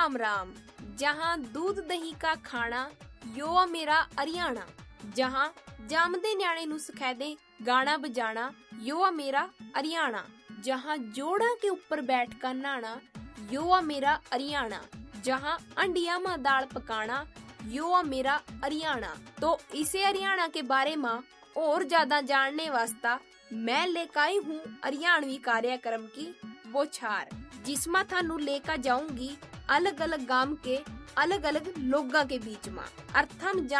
राम राम। जहाँ दूध दही का खाना, यो आ मेरा हरियाणा। जहाँ जामदे न्याणे नू सिखादे गाना बजाना, यो आ मेरा हरियाणा। जहाँ जोड़ा के ऊपर बैठ कर नहाना, यो आ मेरा हरियाणा। जहाँ अंडिया में दाल पकाना, यो आ मेरा हरियाणा। तो इसे हरियाणा के बारे में और ज्यादा जानने वास्ता मैं लेकर आई हूँ हरियाणवी कार्यक्रम की बौछार, जिसमें थानू लेकर जाऊंगी अलग अलग गांव के अलग अलग लोगों के बीच में।